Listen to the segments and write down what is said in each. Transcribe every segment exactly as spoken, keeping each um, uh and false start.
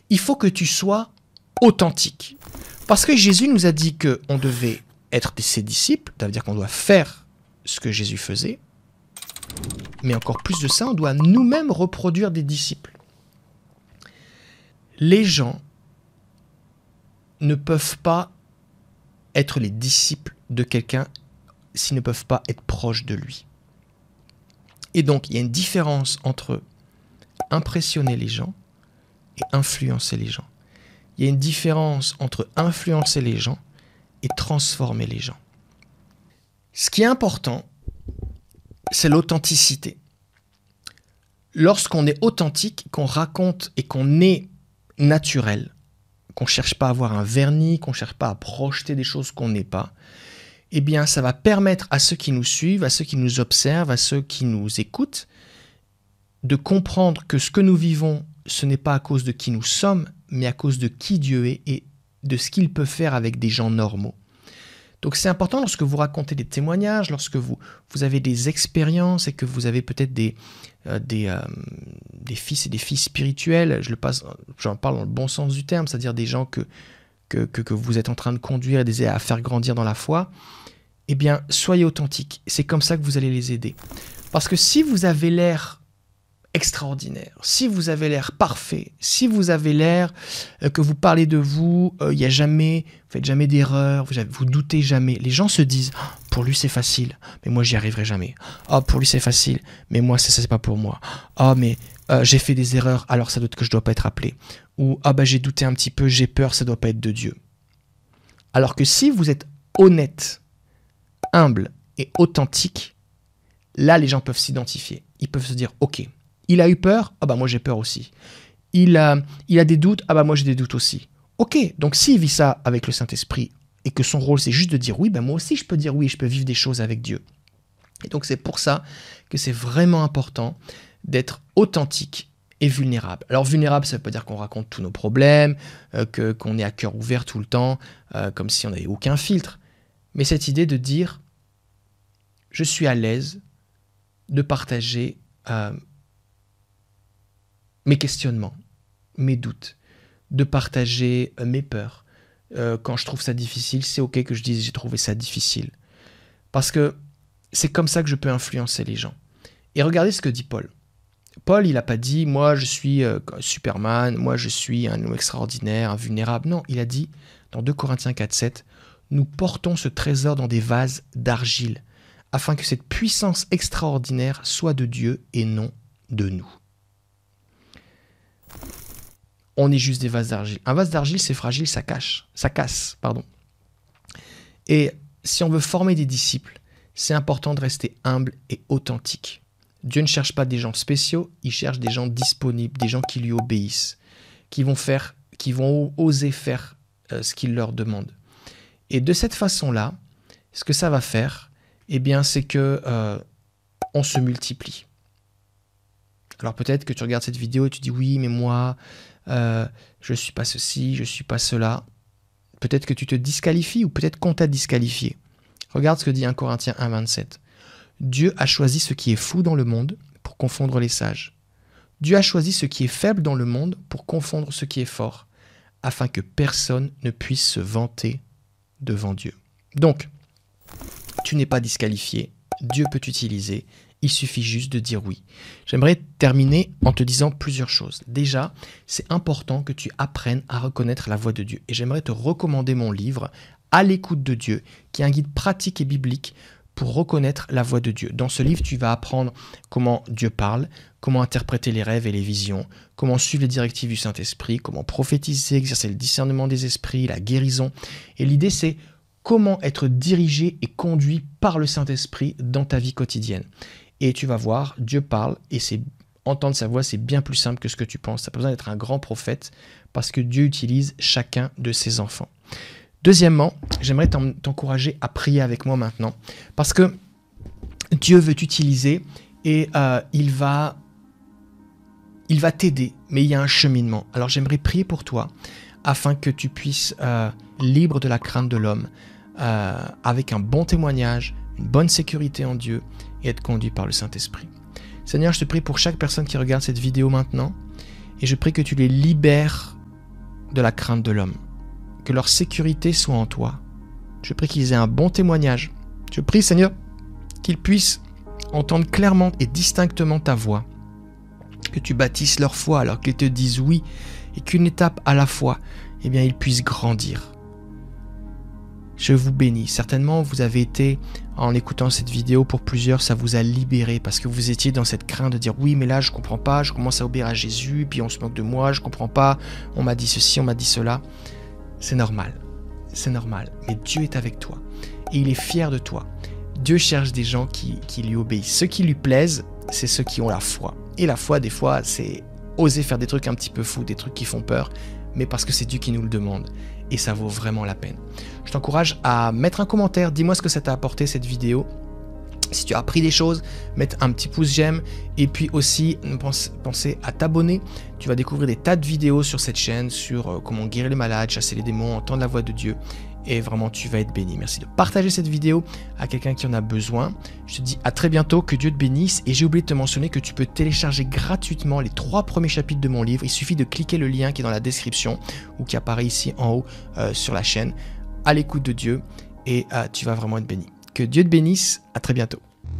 il faut que tu sois authentique. Parce que Jésus nous a dit qu'on devait être ses disciples, ça veut dire qu'on doit faire ce que Jésus faisait, mais encore plus de ça, on doit nous-mêmes reproduire des disciples. Les gens ne peuvent pas être les disciples de quelqu'un s'ils ne peuvent pas être proches de lui. Et donc, il y a une différence entre impressionner les gens et influencer les gens. Il y a une différence entre influencer les gens et transformer les gens. Ce qui est important, c'est l'authenticité. Lorsqu'on est authentique, qu'on raconte et qu'on est naturel, qu'on ne cherche pas à avoir un vernis, qu'on ne cherche pas à projeter des choses qu'on n'est pas, eh bien, ça va permettre à ceux qui nous suivent, à ceux qui nous observent, à ceux qui nous écoutent, de comprendre que ce que nous vivons, ce n'est pas à cause de qui nous sommes, mais à cause de qui Dieu est et de ce qu'il peut faire avec des gens normaux. Donc c'est important lorsque vous racontez des témoignages, lorsque vous, vous avez des expériences et que vous avez peut-être des, euh, des, euh, des fils et des filles spirituels, je le passe, j'en parle dans le bon sens du terme, c'est-à-dire des gens que, que, que, que vous êtes en train de conduire et d'aider à faire grandir dans la foi, eh bien soyez authentiques. C'est comme ça que vous allez les aider. Parce que si vous avez l'air extraordinaire, si vous avez l'air parfait, si vous avez l'air euh, que vous parlez de vous, il euh, y a jamais, vous faites jamais d'erreur, vous, vous doutez jamais. Les gens se disent, oh, pour lui c'est facile, mais moi j'y arriverai jamais. Oh, pour lui c'est facile, mais moi ça c'est pas pour moi. Oh, mais euh, j'ai fait des erreurs, alors ça doit être que je dois pas être appelé. Ou ah bah j'ai douté un petit peu, j'ai peur, ça doit pas être de Dieu. Alors que si vous êtes honnête, humble et authentique, là les gens peuvent s'identifier. Ils peuvent se dire, ok. Il a eu peur, ah bah moi j'ai peur aussi. Il a, il a des doutes, ah bah moi j'ai des doutes aussi. Ok, donc s'il vit ça avec le Saint-Esprit et que son rôle c'est juste de dire oui, bah moi aussi je peux dire oui, je peux vivre des choses avec Dieu. Et donc c'est pour ça que c'est vraiment important d'être authentique et vulnérable. Alors vulnérable, ça ne veut pas dire qu'on raconte tous nos problèmes, euh, que, qu'on est à cœur ouvert tout le temps, euh, comme si on n'avait aucun filtre. Mais cette idée de dire je suis à l'aise de partager euh, mes questionnements, mes doutes, de partager euh, mes peurs. Euh, quand je trouve ça difficile, c'est ok que je dise j'ai trouvé ça difficile. Parce que c'est comme ça que je peux influencer les gens. Et regardez ce que dit Paul. Paul, il n'a pas dit moi je suis euh, Superman, moi je suis un homme extraordinaire, un vulnérable. Non, il a dit dans deux Corinthiens quatre sept, nous portons ce trésor dans des vases d'argile, afin que cette puissance extraordinaire soit de Dieu et non de nous. On est juste des vases d'argile. Un vase d'argile, c'est fragile, ça cache, ça casse, pardon. Et si on veut former des disciples, c'est important de rester humble et authentique. Dieu ne cherche pas des gens spéciaux, il cherche des gens disponibles, des gens qui lui obéissent, qui vont faire, qui vont oser faire euh, ce qu'il leur demande. Et de cette façon-là, ce que ça va faire, eh bien, c'est que euh, on se multiplie. Alors peut-être que tu regardes cette vidéo et tu dis oui, mais moi, euh, je ne suis pas ceci, je ne suis pas cela. Peut-être que tu te disqualifies ou peut-être qu'on t'a disqualifié. Regarde ce que dit un Corinthiens un vingt-sept. Dieu a choisi ce qui est fou dans le monde pour confondre les sages. Dieu a choisi ce qui est faible dans le monde pour confondre ce qui est fort, afin que personne ne puisse se vanter devant Dieu. Donc, tu n'es pas disqualifié, Dieu peut t'utiliser, il suffit juste de dire oui. J'aimerais terminer en te disant plusieurs choses. Déjà, c'est important que tu apprennes à reconnaître la voix de Dieu. Et j'aimerais te recommander mon livre « À l'écoute de Dieu », qui est un guide pratique et biblique pour reconnaître la voix de Dieu. Dans ce livre, tu vas apprendre comment Dieu parle, comment interpréter les rêves et les visions, comment suivre les directives du Saint-Esprit, comment prophétiser, exercer le discernement des esprits, la guérison. Et l'idée, c'est comment être dirigé et conduit par le Saint-Esprit dans ta vie quotidienne. Et tu vas voir, Dieu parle, et c'est entendre sa voix, c'est bien plus simple que ce que tu penses. Tu n'as pas besoin d'être un grand prophète, parce que Dieu utilise chacun de ses enfants. Deuxièmement, j'aimerais t'encourager à prier avec moi maintenant, parce que Dieu veut t'utiliser et euh, il va, il va t'aider, mais il y a un cheminement. Alors j'aimerais prier pour toi, afin que tu puisses, euh, libre de la crainte de l'homme, euh, avec un bon témoignage, une bonne sécurité en Dieu, et être conduit par le Saint-Esprit. Seigneur, je te prie pour chaque personne qui regarde cette vidéo maintenant, et je prie que tu les libères de la crainte de l'homme, que leur sécurité soit en toi. Je prie qu'ils aient un bon témoignage. Je prie, Seigneur, qu'ils puissent entendre clairement et distinctement ta voix, que tu bâtisses leur foi alors qu'ils te disent oui, et qu'une étape à la fois, eh bien, ils puissent grandir. Je vous bénis. Certainement, vous avez été, en écoutant cette vidéo, pour plusieurs, ça vous a libéré parce que vous étiez dans cette crainte de dire « Oui, mais là, je comprends pas, je commence à obéir à Jésus, puis on se moque de moi, je comprends pas, on m'a dit ceci, on m'a dit cela. » C'est normal, c'est normal. Mais Dieu est avec toi et il est fier de toi. Dieu cherche des gens qui, qui lui obéissent. Ceux qui lui plaisent, c'est ceux qui ont la foi. Et la foi, des fois, c'est oser faire des trucs un petit peu fous, des trucs qui font peur, mais parce que c'est Dieu qui nous le demande. Et ça vaut vraiment la peine. Je t'encourage à mettre un commentaire, dis-moi ce que ça t'a apporté cette vidéo. Si tu as appris des choses, mettre un petit pouce j'aime et puis aussi pense, pensez à t'abonner. Tu vas découvrir des tas de vidéos sur cette chaîne sur euh, comment guérir les malades, chasser les démons, entendre la voix de Dieu et vraiment tu vas être béni. Merci de partager cette vidéo à quelqu'un qui en a besoin. Je te dis à très bientôt, que Dieu te bénisse et j'ai oublié de te mentionner que tu peux télécharger gratuitement les trois premiers chapitres de mon livre. Il suffit de cliquer le lien qui est dans la description ou qui apparaît ici en haut euh, sur la chaîne. À l'écoute de Dieu et euh, tu vas vraiment être béni. Que Dieu te bénisse, à très bientôt.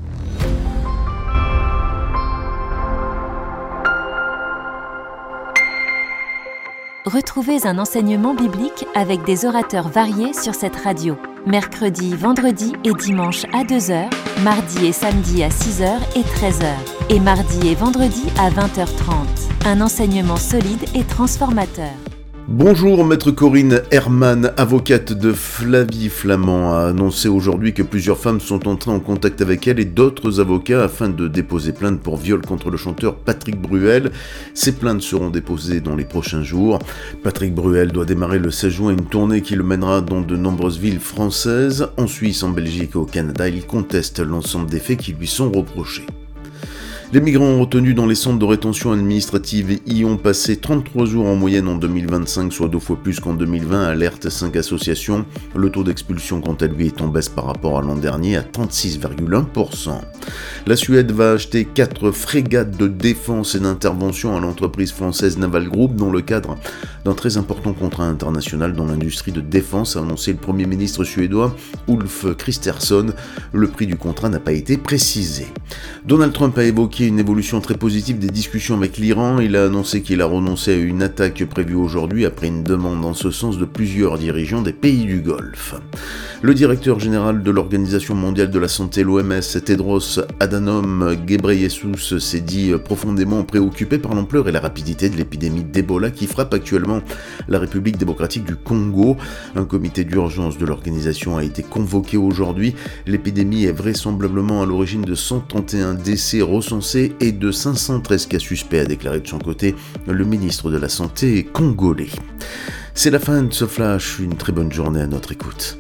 Retrouvez un enseignement biblique avec des orateurs variés sur cette radio. Mercredi, vendredi et dimanche à deux heures, mardi et samedi à six heures et treize heures, et mardi et vendredi à vingt heures trente. Un enseignement solide et transformateur. Bonjour, maître Corinne Herman, avocate de Flavie Flament, a annoncé aujourd'hui que plusieurs femmes sont entrées en contact avec elle et d'autres avocats afin de déposer plainte pour viol contre le chanteur Patrick Bruel. Ces plaintes seront déposées dans les prochains jours. Patrick Bruel doit démarrer le seize juin une tournée qui le mènera dans de nombreuses villes françaises. En Suisse, en Belgique et au Canada, il conteste l'ensemble des faits qui lui sont reprochés. Les migrants retenus dans les centres de rétention administrative y ont passé trente-trois jours en moyenne en deux mille vingt-cinq, soit deux fois plus qu'en deux mille vingt, alerte cinq associations. Le taux d'expulsion, quant à lui, est en baisse par rapport à l'an dernier à trente-six virgule un pour cent. La Suède va acheter quatre frégates de défense et d'intervention à l'entreprise française Naval Group dans le cadre d'un très important contrat international dans l'industrie de défense, a annoncé le Premier ministre suédois Ulf Kristersson. Le prix du contrat n'a pas été précisé. Donald Trump a évoqué une évolution très positive des discussions avec l'Iran. Il a annoncé qu'il a renoncé à une attaque prévue aujourd'hui après une demande en ce sens de plusieurs dirigeants des pays du Golfe. Le directeur général de l'Organisation mondiale de la santé, l'O M S, Tedros Adhanom Ghebreyesus, s'est dit profondément préoccupé par l'ampleur et la rapidité de l'épidémie d'Ebola qui frappe actuellement la République démocratique du Congo. Un comité d'urgence de l'organisation a été convoqué aujourd'hui. L'épidémie est vraisemblablement à l'origine de cent trente et un décès recensés et de cinq cent treize cas suspects, a déclaré de son côté le ministre de la Santé congolais. C'est la fin de ce flash, une très bonne journée à notre écoute.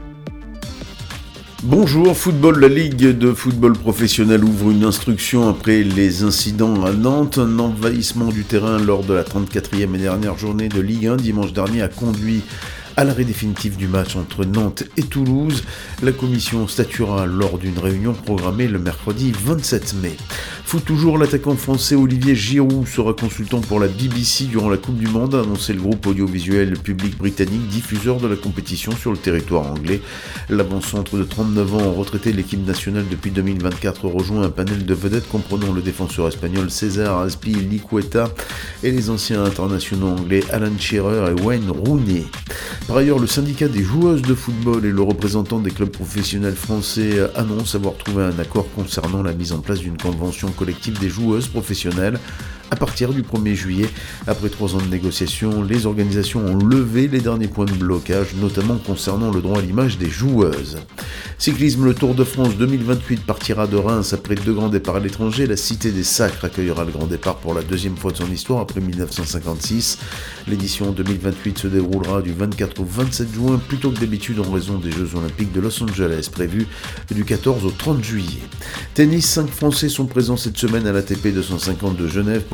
Bonjour, football, la Ligue de football professionnel ouvre une instruction après les incidents à Nantes. Un envahissement du terrain lors de la trente-quatrième et dernière journée de Ligue un dimanche dernier a conduit à l'arrêt définitif du match entre Nantes et Toulouse. La commission statuera lors d'une réunion programmée le mercredi vingt-sept mai. Foot toujours, l'attaquant français Olivier Giroud sera consultant pour la B B C durant la Coupe du Monde, a annoncé le groupe audiovisuel public britannique, diffuseur de la compétition sur le territoire anglais. L'avant-centre de trente-neuf ans, retraité de l'équipe nationale depuis deux mille vingt-quatre, rejoint un panel de vedettes comprenant le défenseur espagnol César Azpilicueta et les anciens internationaux anglais Alan Shearer et Wayne Rooney. Par ailleurs, le syndicat des joueuses de football et le représentant des clubs professionnels français annoncent avoir trouvé un accord concernant la mise en place d'une convention collective des joueuses professionnelles. À partir du premier juillet, après trois ans de négociations, les organisations ont levé les derniers points de blocage, notamment concernant le droit à l'image des joueuses. Cyclisme, le Tour de France deux mille vingt-huit partira de Reims après deux grands départs à l'étranger. La Cité des Sacres accueillera le grand départ pour la deuxième fois de son histoire après mille neuf cent cinquante-six. L'édition deux mille vingt-huit se déroulera du vingt-quatre au vingt-sept juin, plutôt que d'habitude en raison des Jeux Olympiques de Los Angeles, prévus du quatorze au trente juillet. Tennis, cinq Français sont présents cette semaine à l'A T P deux cent cinquante de Genève pour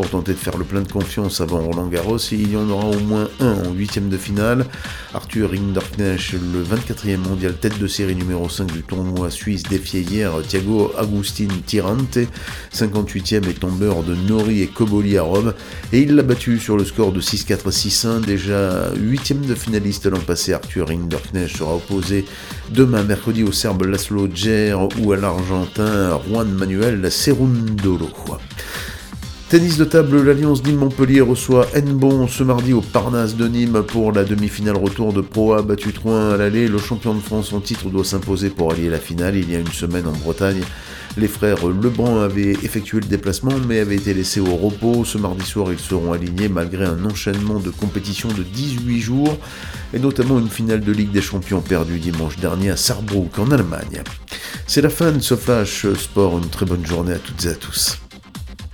pour tenter de faire le plein de confiance avant Roland-Garros, et il y en aura au moins un en huitième de finale. Arthur Rinderknecht, le vingt-quatrième mondial tête de série numéro cinq du tournoi suisse, défiait hier Thiago Agustin Tirante, cinquante-huitième et tombeur de Nori et Koboli à Rome, et il l'a battu sur le score de six quatre six un. Déjà huitième de finaliste l'an passé, Arthur Rinderknecht sera opposé demain mercredi au Serbe Laszlo Djere ou à l'Argentin Juan Manuel Cerundolo. Tennis de table, l'Alliance Nîmes-Montpellier reçoit Hennebon ce mardi au Parnasse de Nîmes pour la demi-finale retour de Pro A, battu trois un à l'aller. Le champion de France en titre doit s'imposer pour allier la finale. Il y a une semaine en Bretagne, les frères Lebrun avaient effectué le déplacement mais avaient été laissés au repos. Ce mardi soir, ils seront alignés malgré un enchaînement de compétitions de dix-huit jours et notamment une finale de Ligue des Champions perdue dimanche dernier à Saarbrück en Allemagne. C'est la fin de ce Flash Sport, une très bonne journée à toutes et à tous.